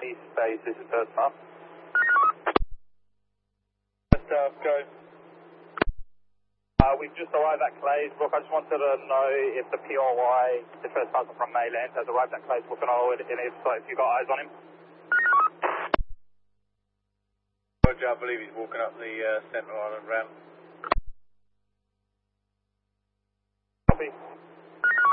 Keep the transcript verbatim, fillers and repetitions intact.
Space, this is first half. First half, go. Uh, we've just arrived at Claysbrook. I just wanted to know if the P R Y, the first person from Mayland, has arrived at Claysbrook and all, and if so, if you got eyes on him. Roger, I believe he's walking up the uh, Central Island ramp. Copy.